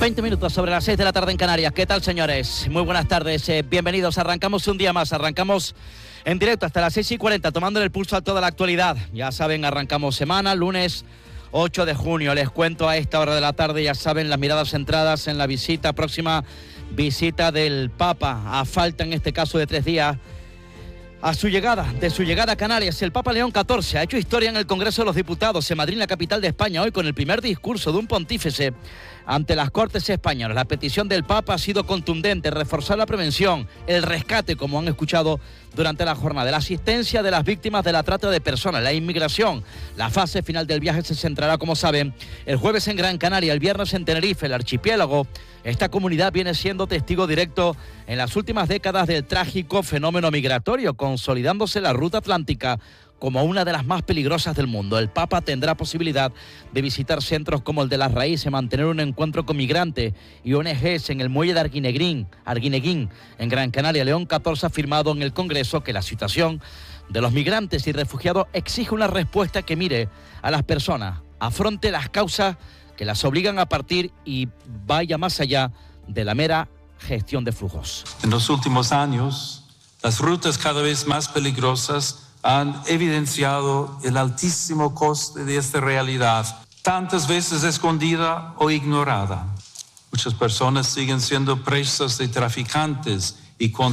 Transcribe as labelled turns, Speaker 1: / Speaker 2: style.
Speaker 1: 20 minutos sobre las 6 de la tarde en Canarias. ¿Qué tal, señores? Muy buenas tardes, bienvenidos. Arrancamos un día más, arrancamos en directo hasta las 6:40, tomando el pulso a toda la actualidad. Ya saben, arrancamos semana, lunes 8 de junio. Les cuento a esta hora de la tarde, ya saben, las miradas centradas en la próxima visita del Papa, a falta en este caso de 3 días, de su llegada a Canarias. El Papa León XIV ha hecho historia en el Congreso de los Diputados en Madrid, la capital de España, hoy con el primer discurso de un pontífice ante las Cortes españolas. La petición del Papa ha sido contundente: reforzar la prevención, el rescate, como han escuchado durante la jornada, la asistencia de las víctimas de la trata de personas, la inmigración. La fase final del viaje se centrará, como saben, el jueves en Gran Canaria, el viernes en Tenerife, el archipiélago. Esta comunidad viene siendo testigo directo en las últimas décadas del trágico fenómeno migratorio, consolidándose la ruta atlántica como una de las más peligrosas del mundo. El Papa tendrá posibilidad de visitar centros como el de Las Raíces, mantener un encuentro con migrantes y ONGs en el muelle de Arguineguín, en Gran Canaria. León XIV ha afirmado en el Congreso que la situación de los migrantes y refugiados exige una respuesta que mire a las personas, afronte las causas que las obligan a partir y vaya más allá de la mera gestión de flujos.
Speaker 2: En los últimos años, las rutas cada vez más peligrosas han evidenciado el altísimo coste de esta realidad, tantas veces escondida o ignorada. Muchas personas siguen siendo presas de traficantes y